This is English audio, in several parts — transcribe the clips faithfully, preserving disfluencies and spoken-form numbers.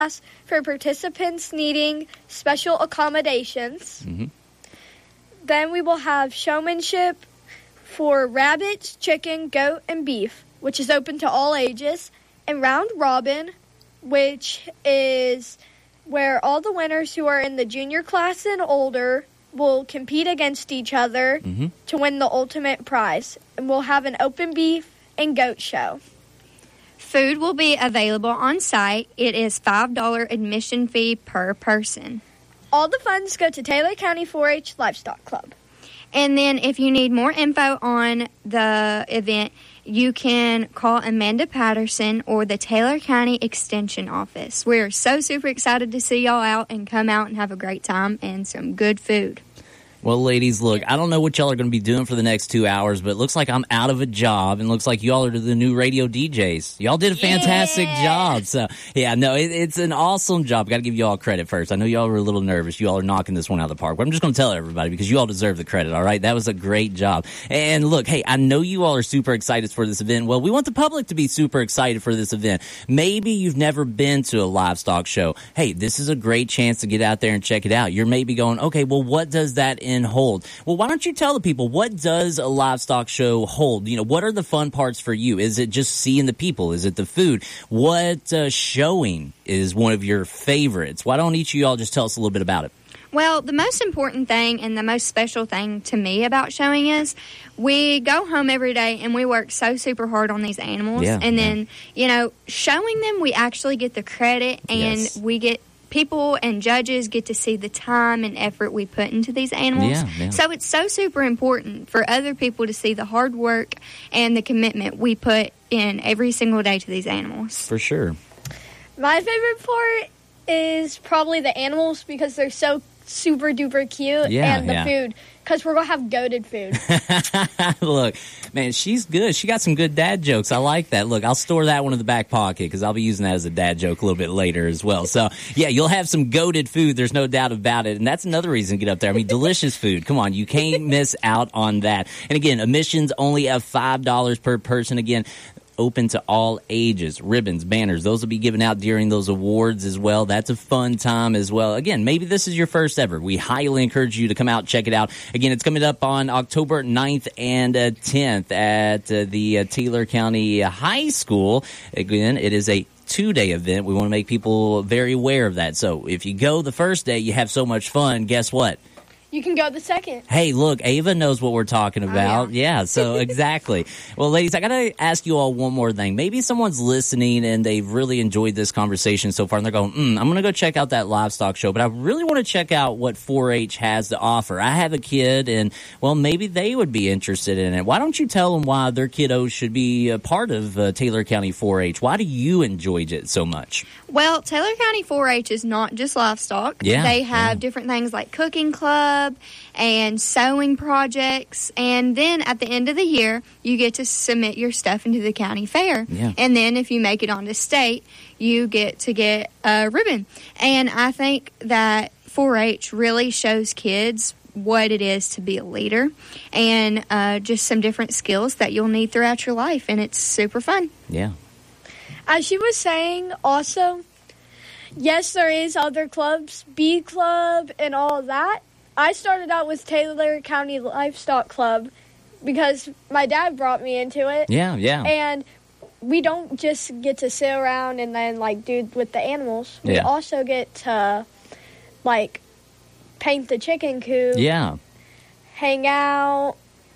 for participants needing special accommodations. Mm-hmm. Then we will have showmanship for rabbits, chicken, goat, and beef, which is open to all ages, and round robin, which is where all the winners who are in the junior class and older will compete against each other mm-hmm. to win the ultimate prize. And we'll have an open beef and goat show. Food will be available on site. It is five dollars admission fee per person. All the funds go to Taylor County four H Livestock Club. And then if you need more info on the event, you can call Amanda Patterson or the Taylor County Extension Office. We're so super excited to see y'all out and come out and have a great time and some good food. Well, ladies, look, I don't know what y'all are going to be doing for the next two hours, but it looks like I'm out of a job, and looks like y'all are the new radio D Js. Y'all did a fantastic yeah. job. So, yeah, no, it, it's an awesome job. Got to give y'all credit first. I know y'all were a little nervous. Y'all are knocking this one out of the park. But I'm just going to tell everybody because you all deserve the credit, all right? That was a great job. And look, hey, I know you all are super excited for this event. Well, we want the public to be super excited for this event. Maybe you've never been to a livestock show. Hey, this is a great chance to get out there and check it out. You're maybe going, okay, well, what does that in hold? Well, why don't you tell the people, what does a livestock show hold? You know, what are the fun parts for you? Is it just seeing the people? Is it the food? What uh, showing is one of your favorites? Why don't each of y'all just tell us a little bit about it? Well, the most important thing and the most special thing to me about showing is we go home every day and we work so super hard on these animals. Yeah, and yeah. then, you know, showing them, we actually get the credit and Yes. we get people and judges get to see the time and effort we put into these animals. Yeah, yeah. So it's so super important for other people to see the hard work and the commitment we put in every single day to these animals. For sure. My favorite part is probably the animals because they're so super duper cute, Yeah, and the yeah. food because we're gonna have goated food. Look, man, she's good. She got some good dad jokes. I like that. Look, I'll store that one in the back pocket because I'll be using that as a dad joke a little bit later as well. So, yeah, you'll have some goated food. There's no doubt about it. And that's another reason to get up there. I mean, delicious food. Come on, you can't miss out on that. And again, admissions only at five dollars per person. Again, open to all ages. Ribbons, banners, those will be given out during those awards as well. That's a fun time as well. Again, maybe this is your first ever. We highly encourage you to come out, check it out. Again, it's coming up on October ninth and uh, tenth at uh, the uh, Taylor County High School. Again, it is a two-day event. We want to make people very aware of that. So if you go the first day, you have so much fun, guess what? You can go the second. Hey, look, Ava knows what we're talking about. Oh, yeah. yeah, so exactly. Well, ladies, I got to ask you all one more thing. Maybe someone's listening and they've really enjoyed this conversation so far, and they're going, mm, I'm going to go check out that livestock show, but I really want to check out what four H has to offer. I have a kid, and, well, maybe they would be interested in it. Why don't you tell them why their kiddos should be a part of uh, Taylor County four H? Why do you enjoy it so much? Well, Taylor County four H is not just livestock. Yeah, They have yeah. different things like cooking club and sewing projects. And then at the end of the year, you get to submit your stuff into the county fair. Yeah. And then if you make it onto state, you get to get a ribbon. And I think that four H really shows kids what it is to be a leader and uh, just some different skills that you'll need throughout your life. And it's super fun. Yeah. As she was saying, also, yes, there is other clubs, Bee Club and all of that. I started out with Taylor County Livestock Club because my dad brought me into it. Yeah, yeah. And we don't just get to sit around and then, like, do with the animals. We Yeah. also get to, like, paint the chicken coop, Yeah. hang out,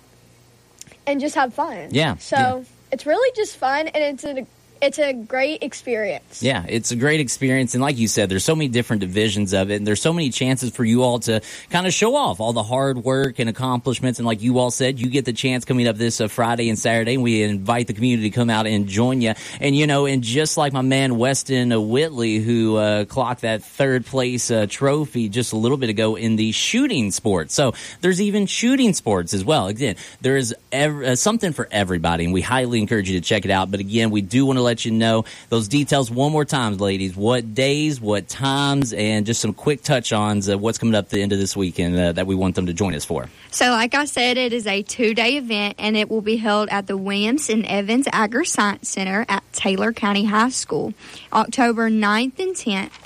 and just have fun. Yeah, So yeah. it's really just fun, and it's a it's a great experience. Yeah, it's a great experience. And like you said, there's so many different divisions of it. And there's so many chances for you all to kind of show off all the hard work and accomplishments. And like you all said, you get the chance coming up this uh, Friday and Saturday. And we invite the community to come out and join you. And, you know, and just like my man Weston uh, Whitley, who uh, clocked that third place uh, trophy just a little bit ago in the shooting sports. So there's even shooting sports as well. Again, there is ev- uh, something for everybody. And we highly encourage you to check it out. But again, we do want to let you know those details one more time, ladies. What days, what times, and just some quick touch-ons of what's coming up at the end of this weekend uh, that we want them to join us for. So, like I said, it is a two-day event, and it will be held at the Williams and Evans Agri-Science Center at Taylor County High School, October ninth and tenth